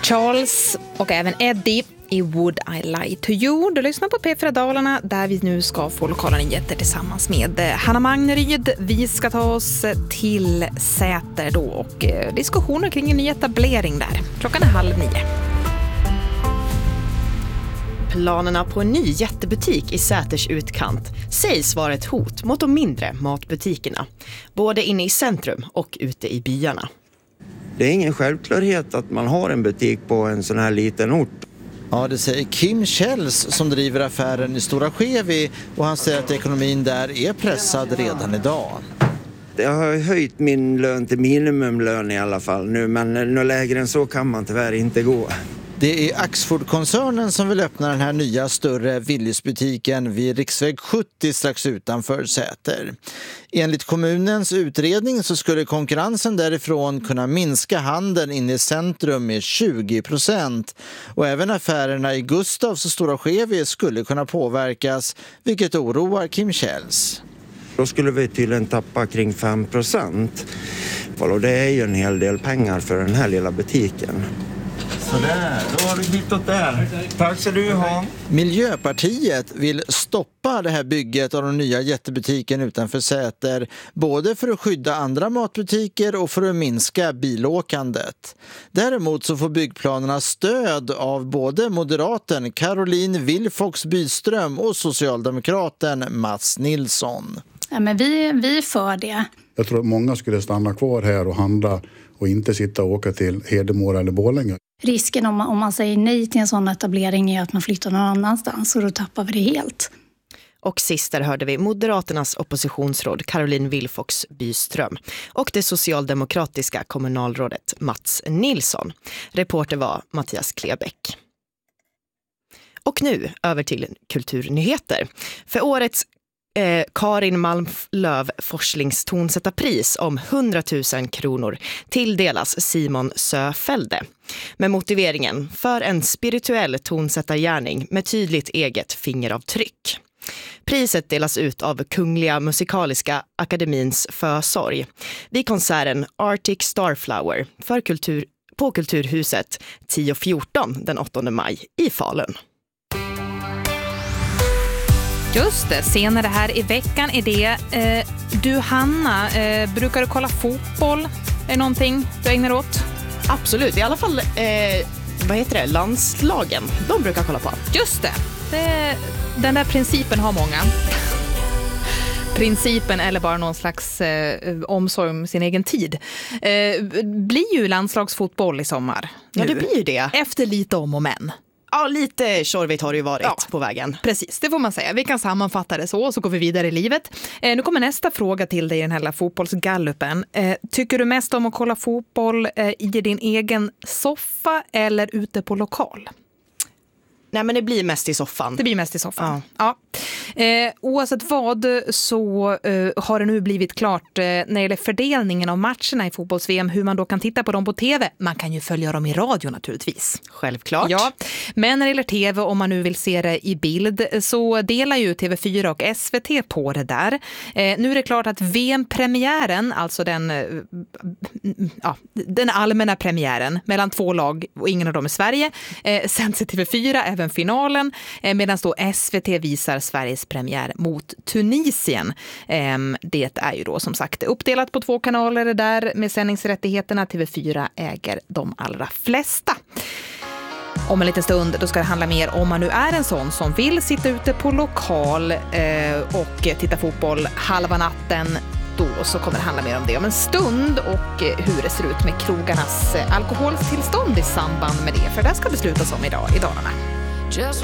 Charles och även Eddie i Would I Lie to You. Du lyssnar på P4 Dalarna där vi nu ska få lokala nyheter tillsammans med Hanna Magneryd. Vi ska ta oss till Säter då och diskussioner kring en ny etablering där. Klockan är 8:30. Planerna på en ny jättebutik i Säters utkant sägs vara ett hot mot de mindre matbutikerna, både inne i centrum och ute i byarna. Det är ingen självklarhet att man har en butik på en sån här liten ort. Ja, det säger Kim Kjells som driver affären i Stora Skevi, och han säger att ekonomin där är pressad redan idag. Jag har höjt min lön till minimumlön i alla fall nu, men något lägre än så kan man tyvärr inte gå. Det är Axfood-koncernen som vill öppna den här nya större Willys-butiken vid riksväg 70 strax utanför Säter. Enligt kommunens utredning så skulle konkurrensen därifrån kunna minska handeln in i centrum med 20%. Och även affärerna i Gustavs och Stora Skevi skulle kunna påverkas, vilket oroar Kim Kjells. Då skulle vi tydligen tappa kring 5%. Och det är ju en hel del pengar för den här lilla butiken. Så där, då har du hittat där. Tack så du ha. Miljöpartiet vill stoppa det här bygget av den nya jättebutiken utanför Säter, både för att skydda andra matbutiker och för att minska bilåkandet. Däremot så får byggplanerna stöd av både moderaten Caroline Wilfox Byström och socialdemokraten Mats Nilsson. Ja, men vi för det. Jag tror att många skulle stanna kvar här och handla och inte sitta och åka till Hedemora eller Borlänge. Risken om man säger nej till en sån etablering är att man flyttar någon annanstans, och då tappar vi det helt. Och sist där hörde vi Moderaternas oppositionsråd Caroline Wilfox Byström och det socialdemokratiska kommunalrådet Mats Nilsson. Reporter var Mattias Klebeck. Och nu över till kulturnyheter. För årets Karin Malmlöv forskningstonsättarpris om 100 000 kronor tilldelas Simon Söfelde med motiveringen för en spirituell tonsättargärning med tydligt eget fingeravtryck. Priset delas ut av Kungliga Musikaliska Akademins försorg vid konserten Arctic Starflower på Kulturhuset 10-14 den 8 maj i Falun. Just det, senare här i veckan är det. Du Hanna, brukar du kolla fotboll? Är det någonting du ägnar åt? Absolut, i alla fall landslagen. De brukar kolla på. Just det. Den där principen har många. Principen eller bara någon slags omsorg om sin egen tid. Blir ju landslagsfotboll i sommar. Ja, det blir ju det. Efter lite om och men. Ja, lite tjorvigt har det ju varit på vägen. Precis, det får man säga. Vi kan sammanfatta det så går vi vidare i livet. Nu kommer nästa fråga till dig i den här fotbollsgallupen. Tycker du mest om att kolla fotboll i din egen soffa eller ute på lokal? Nej, men det blir mest i soffan. Det blir mest i soffan. Ja. Oavsett vad så har det nu blivit klart när det gäller fördelningen av matcherna i fotbolls-VM, hur man då kan titta på dem på tv. Man kan ju följa dem i radio naturligtvis. Självklart. Ja, men när det gäller tv, om man nu vill se det i bild, så delar ju TV4 och SVT på det där. Nu är det klart att VM-premiären, alltså den allmänna premiären mellan två lag och ingen av dem är Sverige, sänds i TV4, även finalen, medan då SVT visar Sveriges premiär mot Tunisien. Det är ju då som sagt uppdelat på 2 kanaler där med sändningsrättigheterna. TV4 äger de allra flesta. Om en liten stund då ska det handla mer om man nu är en sån som vill sitta ute på lokal och titta fotboll halva natten. Då så kommer det handla mer om det om en stund och hur det ser ut med krogarnas alkoholtillstånd i samband med det. För det ska beslutas om idag i Dalarna. Just